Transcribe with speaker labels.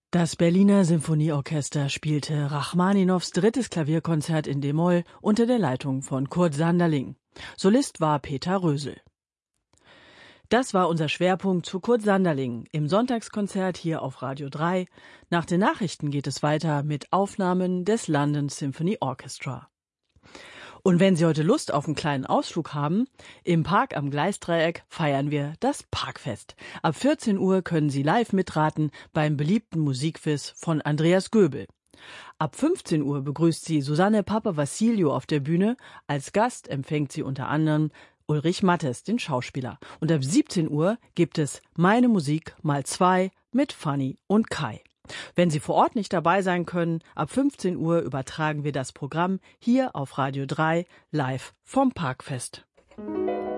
Speaker 1: Das Berliner Symphonieorchester spielte Rachmaninows 3. Klavierkonzert in d-Moll unter der Leitung von Kurt Sanderling. Solist war Peter Rösel. Das war unser Schwerpunkt zu Kurt Sanderling im Sonntagskonzert hier auf Radio 3. Nach den Nachrichten geht es weiter mit Aufnahmen des London Symphony Orchestra. Und wenn Sie heute Lust auf einen kleinen Ausflug haben, im Park am Gleisdreieck feiern wir das Parkfest. Ab 14 Uhr können Sie live mitraten beim beliebten Musikquiz von Andreas Göbel. Ab 15 Uhr begrüßt Sie Susanne Papavassilio auf der Bühne. Als Gast empfängt sie unter anderem Ulrich Mattes, den Schauspieler. Und ab 17 Uhr gibt es Meine Musik mal 2 mit Fanny und Kai. Wenn Sie vor Ort nicht dabei sein können, ab 15 Uhr übertragen wir das Programm hier auf Radio 3 live vom Parkfest.